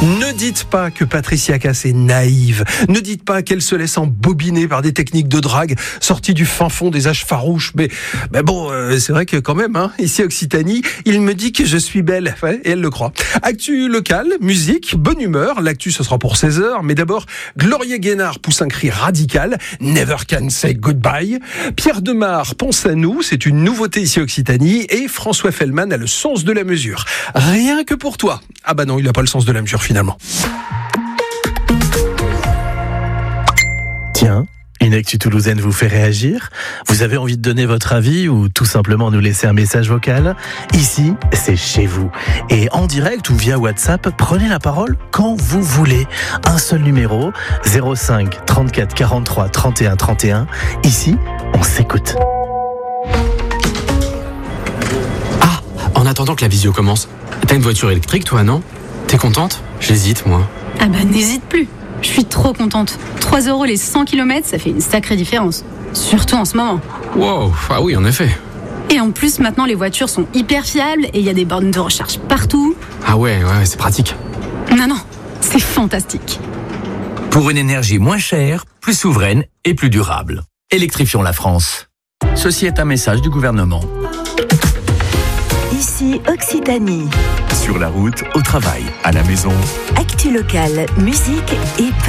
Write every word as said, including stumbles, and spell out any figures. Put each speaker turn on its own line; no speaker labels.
Ne dites pas que Patricia Cass est naïve. Ne dites pas qu'elle se laisse embobiner par des techniques de drague sorties du fin fond des âges farouches. Mais, mais bon, euh, c'est vrai que quand même, hein, ici Occitanie, il me dit que je suis belle. Ouais, et elle le croit. Actu locale, musique, bonne humeur. L'actu, ce sera pour seize heures. Mais d'abord, Gloria Gaynor pousse un cri radical. Never can say goodbye. Pierre Demar pense à nous. C'est une nouveauté ici Occitanie. Et François Fellman a le sens de la mesure. Rien que pour toi. Ah bah non, il n'a pas le sens de la mesure finalement.
Tiens, une actu toulousaine vous fait réagir? Vous avez envie de donner votre avis ou tout simplement nous laisser un message vocal? Ici, c'est chez vous. Et en direct ou via WhatsApp, prenez la parole quand vous voulez. Un seul numéro, zéro cinq trente-quatre quarante-trois trente et un trente et un. Ici, on s'écoute.
Ah, en attendant que la visio commence, t'as une voiture électrique toi, non? T'es contente? J'hésite, moi.
Ah bah n'hésite plus. Je suis trop contente. trois euros les cent kilomètres, ça fait une sacrée différence. Surtout en ce moment.
Wow, ah oui, en effet.
Et en plus, maintenant, les voitures sont hyper fiables et il y a des bornes de recharge partout.
Ah ouais, ouais, c'est pratique.
Non, non, c'est fantastique.
Pour une énergie moins chère, plus souveraine et plus durable. Électrifions la France. Ceci est un message du gouvernement.
Ici Occitanie.
Sur la route, au travail, à la maison.
Actu locale, musique et